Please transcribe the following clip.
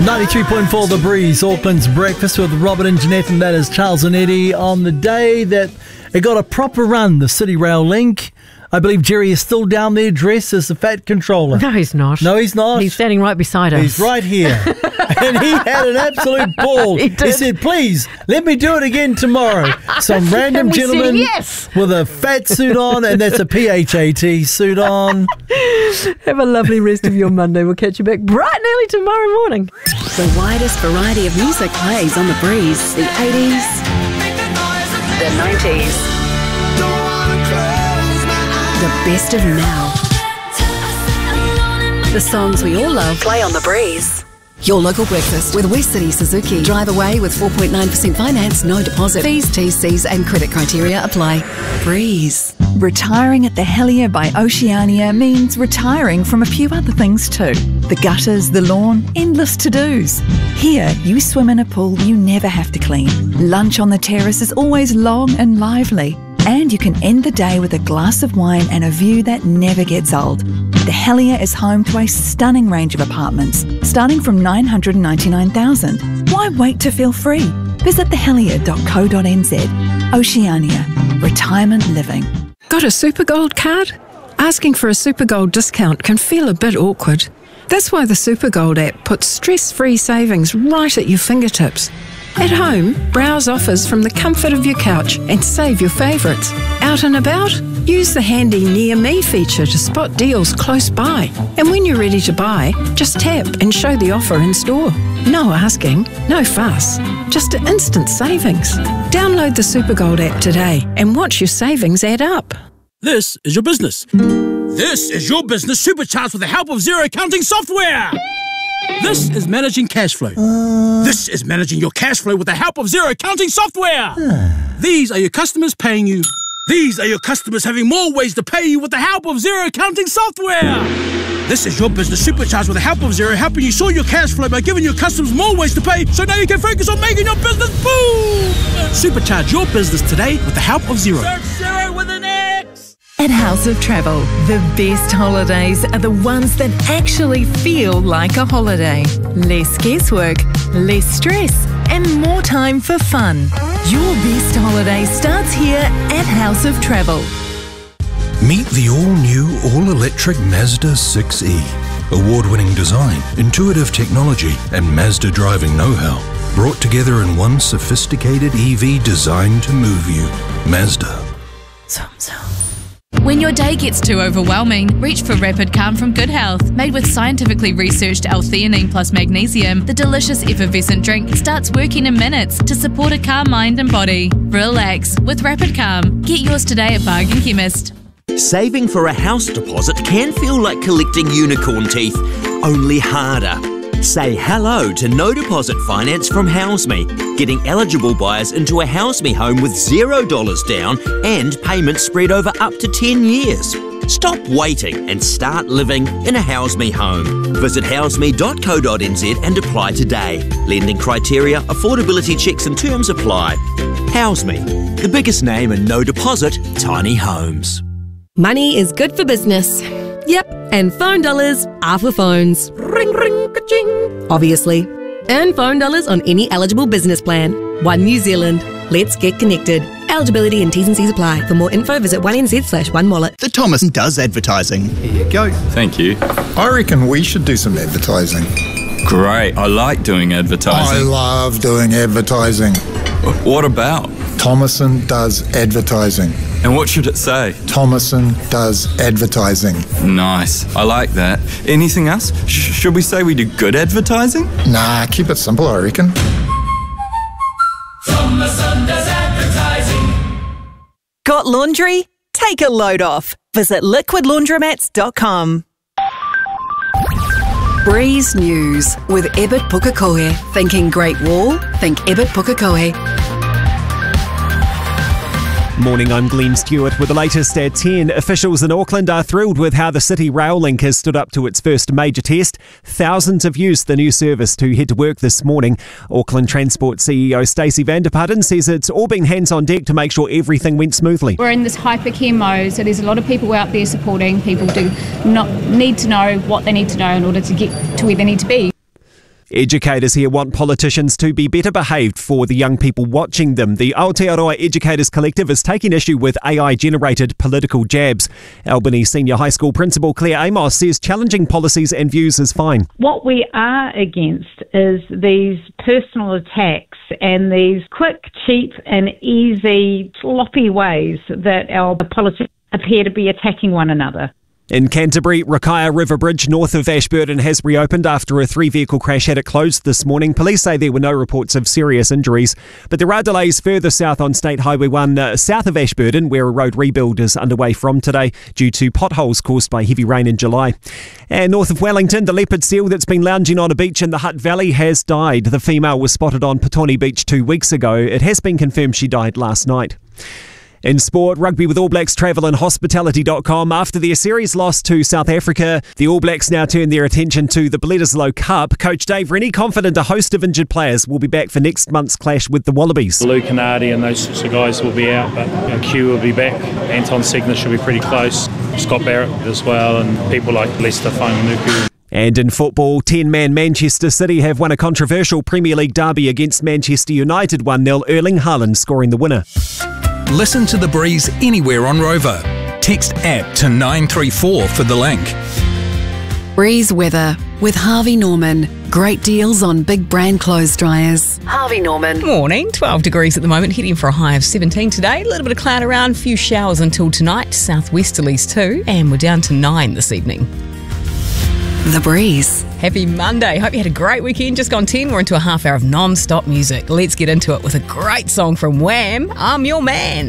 93.4 The Breeze, Auckland's breakfast with Robert and Jeanette, and that is Charles and Eddie. On the day that it got a proper run, the City Rail Link, I believe Jerry is still down there dressed as the Fat Controller. No, he's not. No, he's not. He's standing right beside us. He's right here. And he had an absolute ball. He said, please, let me do it again tomorrow. Some random gentleman with a fat suit on, and that's a PHAT suit on. Have a lovely rest of your Monday. We'll catch you back bright and early tomorrow morning. The widest variety of music plays on The Breeze. The 80s, the 90s, the best of now. The songs we all love play on The Breeze. Your local breakfast with West City Suzuki. Drive away with 4.9% finance, no deposit. Fees, TCs and credit criteria apply. Breeze. Retiring at the Helier by Oceania means retiring from a few other things too. The gutters, the lawn, endless to-dos. Here, you swim in a pool you never have to clean. Lunch on the terrace is always long and lively. And you can end the day with a glass of wine and a view that never gets old. The Helier is home to a stunning range of apartments, starting from $999,000. Why wait to feel free? Visit thehelier.co.nz. Oceania. Retirement living. Got a Supergold card? Asking for a Supergold discount can feel a bit awkward. That's why the Supergold app puts stress-free savings right at your fingertips. At home, browse offers from the comfort of your couch and save your favourites. Out and about? Use the handy Near Me feature to spot deals close by. And when you're ready to buy, just tap and show the offer in store. No asking, no fuss, just instant savings. Download the Supergold app today and watch your savings add up. This is your business. This is your business supercharged with the help of Xero accounting software. This is managing cash flow. This is managing your cash flow with the help of Xero accounting software. These are your customers paying you. These are your customers having more ways to pay you with the help of Xero accounting software. This is your business supercharged with the help of Xero, helping you sort your cash flow by giving your customers more ways to pay, so now you can focus on making your business boom. Supercharge your business today with the help of Xero. Search Xero with an X. At House of Travel, the best holidays are the ones that actually feel like a holiday. Less guesswork, less stress, and more time for fun. Your best holiday starts here at House of Travel. Meet the all-new, all-electric Mazda 6e. Award-winning design, intuitive technology, and Mazda driving know-how. Brought together in one sophisticated EV designed to move you. Mazda. When your day gets too overwhelming, reach for Rapid Calm from Good Health. Made with scientifically researched L-theanine plus magnesium, the delicious effervescent drink starts working in minutes to support a calm mind and body. Relax with Rapid Calm. Get yours today at Bargain Chemist. Saving for a house deposit can feel like collecting unicorn teeth, only harder. Say hello to no deposit finance from HouseMe, getting eligible buyers into a HouseMe home with $0 down and payments spread over up to 10 years. Stop waiting and start living in a HouseMe home. Visit houseme.co.nz and apply today. Lending criteria, affordability checks and terms apply. HouseMe, the biggest name in no deposit tiny homes. Money is good for business. Yep, and phone dollars are for phones. Ring, ring, ka-ching. Obviously. Earn phone dollars on any eligible business plan. One New Zealand. Let's get connected. Eligibility and T's and C's apply. For more info, visit 1NZ/OneWallet. The Thomason does advertising. Here you go. Thank you. I reckon we should do some advertising. Great. I like doing advertising. I love doing advertising. What about? Thomason does advertising. And what should it say? Thomason does advertising. Nice. I like that. Anything else? Should we say we do good advertising? Nah, keep it simple, I reckon. Thomason does advertising. Got laundry? Take a load off. Visit liquidlaundromats.com. Breeze News with Ebert Pukekohe. Thinking Great Wall? Think Ebert Pukekohe. Morning, I'm Glenn Stewart with the latest at 10. Officials in Auckland are thrilled with how the City Rail Link has stood up to its first major test. Thousands have used the new service to head to work this morning. Auckland Transport CEO Stacey Vanderputten says it's all been hands on deck to make sure everything went smoothly. We're in this hypercare mode, so there's a lot of people out there supporting. People do not need to know what they need to know in order to get to where they need to be. Educators here want politicians to be better behaved for the young people watching them. The Aotearoa Educators Collective is taking issue with AI-generated political jabs. Albany Senior High School Principal Claire Amos says challenging policies and views is fine. What we are against is these personal attacks and these quick, cheap and easy, sloppy ways that our politicians appear to be attacking one another. In Canterbury, Rakaia River Bridge north of Ashburton has reopened after a 3-vehicle crash had it closed this morning. Police say there were no reports of serious injuries, but there are delays further south on State Highway 1 south of Ashburton, where a road rebuild is underway from today due to potholes caused by heavy rain in July. And north of Wellington, the leopard seal that's been lounging on a beach in the Hutt Valley has died. The female was spotted on Petone Beach 2 weeks ago. It has been confirmed she died last night. In sport, rugby with All Blacks travel and hospitality.com. After their series loss to South Africa, the All Blacks now turn their attention to the Bledisloe Cup. Coach Dave Rennie confident a host of injured players will be back for next month's clash with the Wallabies. Luke and Artie and those sorts of guys will be out, but Q will be back. Anton Segner should be pretty close. Scott Barrett as well, and people like Lester Fainga'anuku. And in football, 10-man Manchester City have won a controversial Premier League derby against Manchester United 1-0, Erling Haaland scoring the winner. Listen to The Breeze anywhere on Rover. Text app to 934 for the link. Breeze weather with Harvey Norman. Great deals on big brand clothes dryers. Harvey Norman. Morning, 12 degrees at the moment, heading for a high of 17 today. A little bit of cloud around, few showers until tonight, southwesterlies too, and we're down to 9 this evening. The Breeze. Happy Monday. Hope you had a great weekend. Just gone 10. We're into a half hour of non-stop music. Let's get into it with a great song from Wham! I'm Your Man.